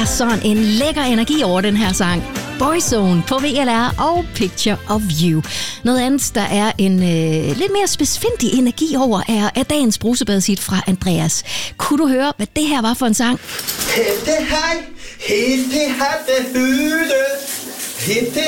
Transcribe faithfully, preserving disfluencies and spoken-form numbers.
er sådan en lækker energi over den her sang. Boyzone på V L R og Picture of You. Noget andet, der er en øh, lidt mere spidsfindig energi over, er, er dagens brusebadet fra Andreas. Kunne du høre, hvad det her var for en sang? Hette hej, hette hatte hyde, hette